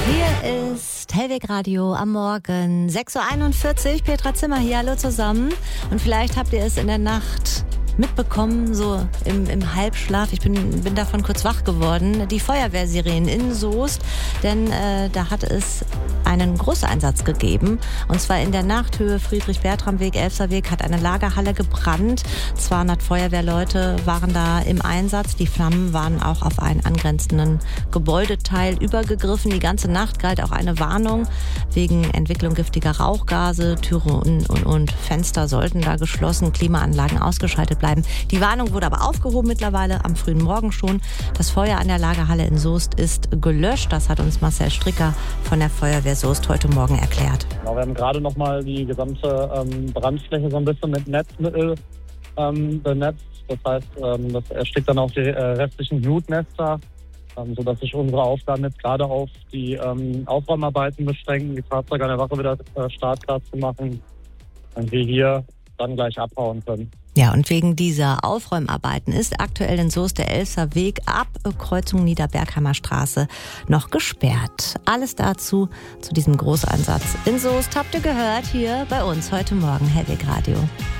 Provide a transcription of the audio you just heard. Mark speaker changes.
Speaker 1: Hier ist Hellweg Radio am Morgen, 6.41 Uhr, Petra Zimmer hier, hallo zusammen. Und vielleicht habt ihr es in der Nacht mitbekommen, so im Halbschlaf, ich bin davon kurz wach geworden, die Feuerwehrsirenen in Soest, denn da hat es einen Großeinsatz gegeben, und zwar in der Nachthöhe Friedrich-Bertram-Weg, Elfserweg, hat eine Lagerhalle gebrannt. 200 Feuerwehrleute waren da im Einsatz. Die Flammen waren auch auf einen angrenzenden Gebäudeteil übergegriffen. Die ganze Nacht galt auch eine Warnung wegen Entwicklung giftiger Rauchgase. Türen und Fenster sollten da geschlossen, Klimaanlagen ausgeschaltet bleiben. Die Warnung wurde aber aufgehoben mittlerweile am frühen Morgen schon. Das Feuer an der Lagerhalle in Soest ist gelöscht. Das hat uns Marcel Stricker von der Feuerwehr Soest heute Morgen erklärt.
Speaker 2: Genau, wir haben gerade noch mal die gesamte Brandfläche so ein bisschen mit Netzmittel benetzt. Das heißt, das erstickt dann auch die restlichen Glutnester, sodass sich unsere Aufgaben jetzt gerade auf die Aufräumarbeiten beschränken, die Fahrzeuge an der Wache wieder startklar zu machen und wir hier dann gleich abhauen können.
Speaker 1: Ja, und wegen dieser Aufräumarbeiten ist aktuell in Soest der Elfserweg ab Kreuzung Niederbergheimer Straße noch gesperrt. Alles dazu, zu diesem Großeinsatz in Soest, habt ihr gehört hier bei uns heute Morgen, Hellweg Radio.